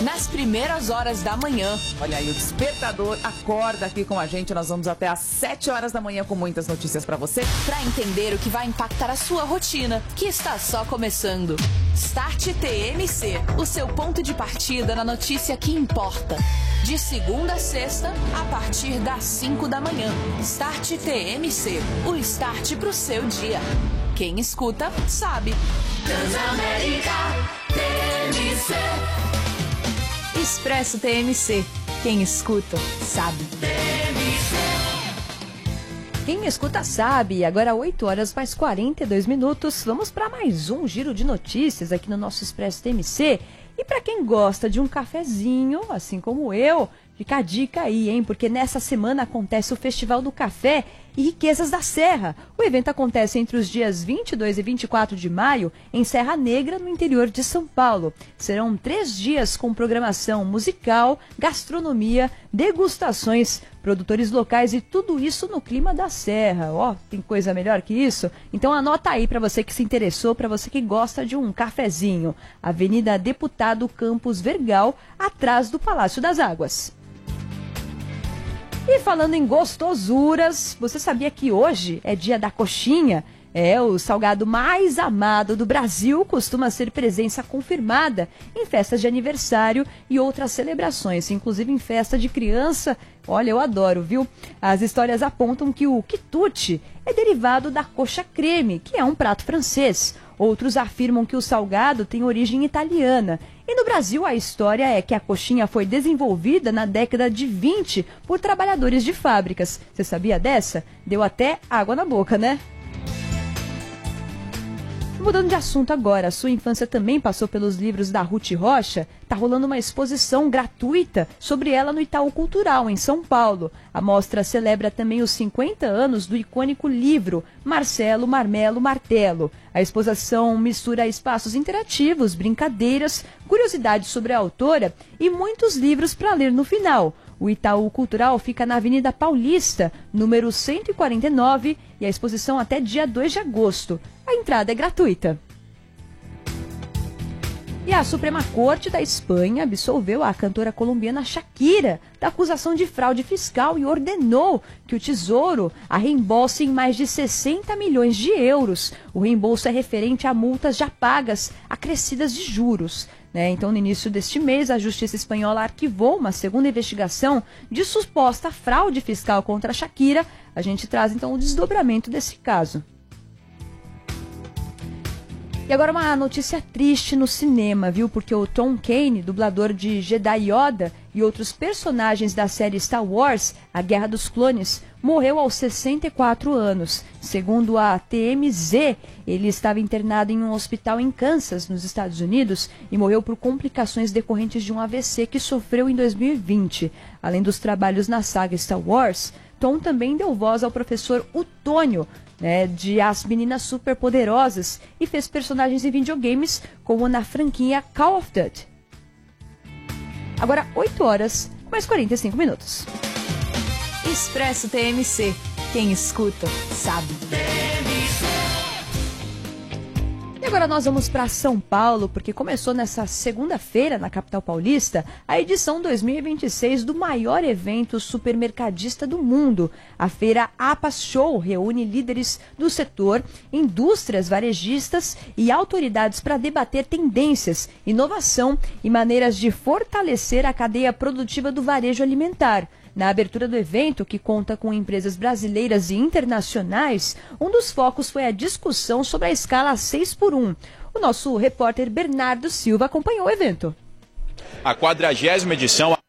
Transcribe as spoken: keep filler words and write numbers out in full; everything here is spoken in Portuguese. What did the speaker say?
nas primeiras horas da manhã. Olha aí, o despertador acorda aqui com a gente. Nós vamos até às sete horas da manhã com muitas notícias para você. Para entender o que vai impactar a sua rotina, que está só começando. Start T M C, o seu ponto de partida na notícia que importa. De segunda a sexta, a partir das cinco da manhã. Start T M C, o start pro seu dia. Quem escuta, sabe. Transamérica T M C. Expresso T M C. Quem escuta, sabe. T M C. Quem escuta sabe. Agora oito horas mais quarenta e dois minutos. Vamos para mais um giro de notícias aqui no nosso Expresso T M C. E para quem gosta de um cafezinho, assim como eu, fica a dica aí, hein? Porque nessa semana acontece o Festival do Café e Riquezas da Serra. O evento acontece entre os dias vinte e dois e vinte e quatro de maio em Serra Negra, no interior de São Paulo. Serão três dias com programação musical, gastronomia, degustações, produtores locais e tudo isso no clima da Serra. Ó, tem coisa melhor que isso? Então anota aí para você que se interessou, para você que gosta de um cafezinho. Avenida Deputado Campos Vergal, atrás do Palácio das Águas. E falando em gostosuras, você sabia que hoje é dia da coxinha? É, o salgado mais amado do Brasil costuma ser presença confirmada em festas de aniversário e outras celebrações, inclusive em festa de criança. Olha, eu adoro, viu? As histórias apontam que o quitute é derivado da coxa creme, que é um prato francês. Outros afirmam que o salgado tem origem italiana. E no Brasil, a história é que a coxinha foi desenvolvida na década de vinte por trabalhadores de fábricas. Você sabia dessa? Deu até água na boca, né? Mudando de assunto agora, a sua infância também passou pelos livros da Ruth Rocha? Tá rolando uma exposição gratuita sobre ela no Itaú Cultural, em São Paulo. A mostra celebra também os cinquenta anos do icônico livro Marcelo Marmelo Martelo. A exposição mistura espaços interativos, brincadeiras, curiosidades sobre a autora e muitos livros para ler no final. O Itaú Cultural fica na Avenida Paulista, número cento e quarenta e nove, e a exposição até dia dois de agosto. A entrada é gratuita. E a Suprema Corte da Espanha absolveu a cantora colombiana Shakira da acusação de fraude fiscal e ordenou que o Tesouro a reembolse em mais de sessenta milhões de euros. O reembolso é referente a multas já pagas, acrescidas de juros. Né? Então, no início deste mês, a Justiça Espanhola arquivou uma segunda investigação de suposta fraude fiscal contra a Shakira. A gente traz, então, o desdobramento desse caso. E agora uma notícia triste no cinema, viu? Porque o Tom Kane, dublador de Jedi Yoda e outros personagens da série Star Wars, A Guerra dos Clones, morreu aos sessenta e quatro anos. Segundo a T M Z, ele estava internado em um hospital em Kansas, nos Estados Unidos, e morreu por complicações decorrentes de um A V C que sofreu em dois mil e vinte. Além dos trabalhos na saga Star Wars, Tom também deu voz ao professor Utônio, né, de As Meninas Superpoderosas, e fez personagens em videogames, como na franquia Call of Duty. Agora, oito horas, mais quarenta e cinco minutos. Expresso T M C. Quem escuta, sabe. E agora nós vamos para São Paulo, porque começou nessa segunda-feira, na capital paulista, a edição dois mil e vinte e seis do maior evento supermercadista do mundo. A feira APAS Show reúne líderes do setor, indústrias, varejistas e autoridades para debater tendências, inovação e maneiras de fortalecer a cadeia produtiva do varejo alimentar. Na abertura do evento, que conta com empresas brasileiras e internacionais, um dos focos foi a discussão sobre a escala seis por um. O nosso repórter Bernardo Silva acompanhou o evento. A quadragésima edição